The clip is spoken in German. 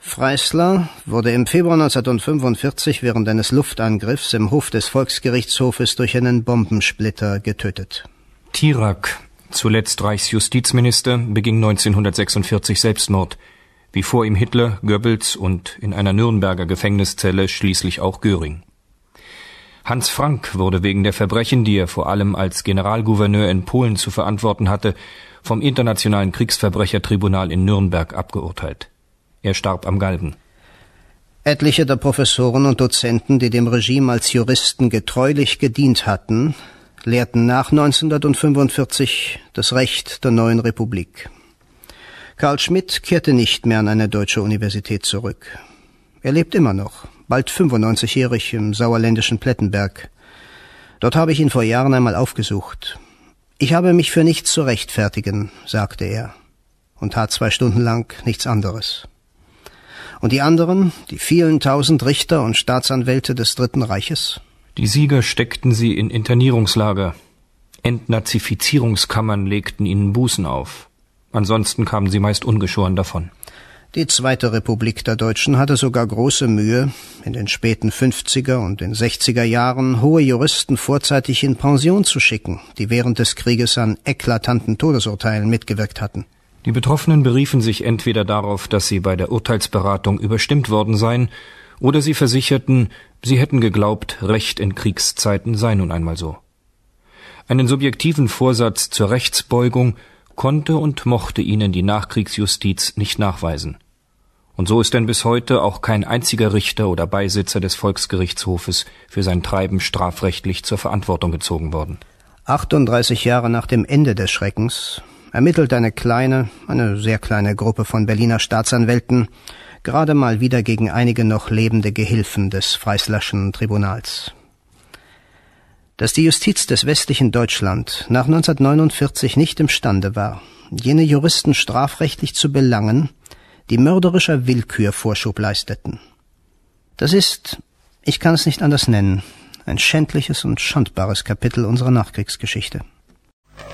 Freisler wurde im Februar 1945 während eines Luftangriffs im Hof des Volksgerichtshofes durch einen Bombensplitter getötet. Tirak, zuletzt Reichsjustizminister, beging 1946 Selbstmord, wie vor ihm Hitler, Goebbels und in einer Nürnberger Gefängniszelle schließlich auch Göring. Hans Frank wurde wegen der Verbrechen, die er vor allem als Generalgouverneur in Polen zu verantworten hatte, vom Internationalen Kriegsverbrechertribunal in Nürnberg abgeurteilt. Er starb am Galgen. Etliche der Professoren und Dozenten, die dem Regime als Juristen getreulich gedient hatten, lehrten nach 1945 das Recht der neuen Republik. Karl Schmidt kehrte nicht mehr an eine deutsche Universität zurück. Er lebt immer noch, bald 95-jährig im sauerländischen Plettenberg. Dort habe ich ihn vor Jahren einmal aufgesucht. Ich habe mich für nichts zu rechtfertigen, sagte er, und tat 2 Stunden lang nichts anderes. Und die anderen, die vielen tausend Richter und Staatsanwälte des Dritten Reiches? Die Sieger steckten sie in Internierungslager. Entnazifizierungskammern legten ihnen Bußen auf. Ansonsten kamen sie meist ungeschoren davon. Die Zweite Republik der Deutschen hatte sogar große Mühe, in den späten 50er und den 60er Jahren hohe Juristen vorzeitig in Pension zu schicken, die während des Krieges an eklatanten Todesurteilen mitgewirkt hatten. Die Betroffenen beriefen sich entweder darauf, dass sie bei der Urteilsberatung überstimmt worden seien, oder sie versicherten, sie hätten geglaubt, Recht in Kriegszeiten sei nun einmal so. Einen subjektiven Vorsatz zur Rechtsbeugung konnte und mochte ihnen die Nachkriegsjustiz nicht nachweisen. Und so ist denn bis heute auch kein einziger Richter oder Beisitzer des Volksgerichtshofes für sein Treiben strafrechtlich zur Verantwortung gezogen worden. 38 Jahre nach dem Ende des Schreckens ermittelt eine sehr kleine Gruppe von Berliner Staatsanwälten gerade mal wieder gegen einige noch lebende Gehilfen des Freislerschen Tribunals. Dass die Justiz des westlichen Deutschland nach 1949 nicht imstande war, jene Juristen strafrechtlich zu belangen, die mörderischer Willkür Vorschub leisteten. Das ist, ich kann es nicht anders nennen, ein schändliches und schandbares Kapitel unserer Nachkriegsgeschichte.